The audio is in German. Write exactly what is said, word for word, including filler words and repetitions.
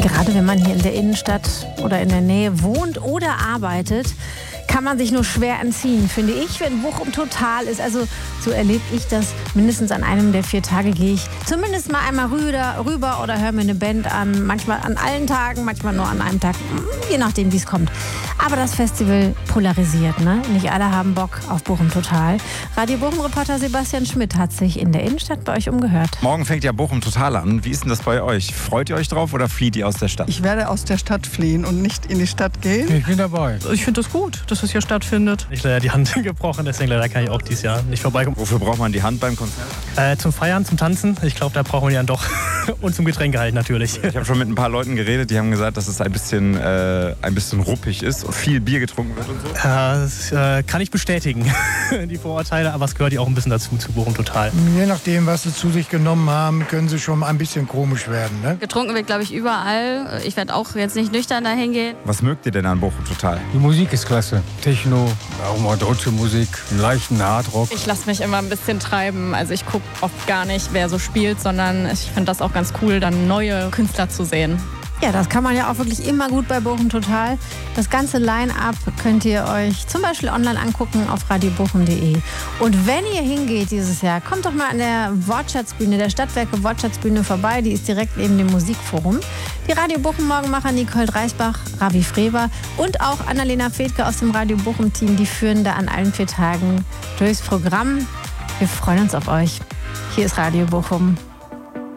Gerade wenn man hier in der Innenstadt oder in der Nähe wohnt oder arbeitet, kann man sich nur schwer entziehen, finde ich, wenn Bochum total ist. Also so erlebe ich das. Mindestens an einem der vier Tage gehe ich zumindest mal einmal rüber, rüber oder höre mir eine Band an. Manchmal an allen Tagen, manchmal nur an einem Tag, je nachdem, wie es kommt. Aber das Festival polarisiert, ne? Nicht alle haben Bock auf Bochum total. Radio Bochum-Reporter Sebastian Schmidt hat sich in der Innenstadt bei euch umgehört. Morgen fängt ja Bochum total an. Wie ist denn das bei euch? Freut ihr euch drauf oder flieht ihr aus der Stadt? Ich werde aus der Stadt fliehen und nicht in die Stadt gehen. Ich bin dabei. Ich finde das gut, dass es hier stattfindet. Ich habe leider die Hand gebrochen, deswegen leider kann ich auch dieses Jahr nicht vorbeikommen. Wofür braucht man die Hand beim Konzert? Äh, zum Feiern, zum Tanzen. Ich glaube, da brauchen wir die dann doch. Und zum Getränke halt natürlich. Ich habe schon mit ein paar Leuten geredet, die haben gesagt, dass es ein bisschen, äh, ein bisschen ruppig ist und viel Bier getrunken wird und so. Äh, das äh, kann ich bestätigen, die Vorurteile, aber es gehört ja auch ein bisschen dazu, zu Bochum total. Je nachdem, was sie zu sich genommen haben, können sie schon ein bisschen komisch werden. Ne? Getrunken wird, glaube ich, überall. Ich werde auch jetzt nicht nüchtern dahin gehen. Was mögt ihr denn an Bochum total? Die Musik ist klasse. Techno, auch mal deutsche Musik, einen leichten Hardrock. Ich lasse mich immer ein bisschen treiben. Also ich gucke oft gar nicht, wer so spielt, sondern ich finde das auch ganz cool, dann neue Künstler zu sehen. Ja, das kann man ja auch wirklich immer gut bei Bochum total. Das ganze Line-Up könnt ihr euch zum Beispiel online angucken auf radio bochum punkt de. Und wenn ihr hingeht dieses Jahr, kommt doch mal an der Wortschatzbühne, der Stadtwerke Wortschatzbühne vorbei. Die ist direkt neben dem Musikforum. Die Radio Bochum Morgenmacher Nicole Dreisbach, Ravi Freber und auch Annalena Fedke aus dem Radio Bochum Team, die führen da an allen vier Tagen durchs Programm. Wir freuen uns auf euch. Hier ist Radio Bochum.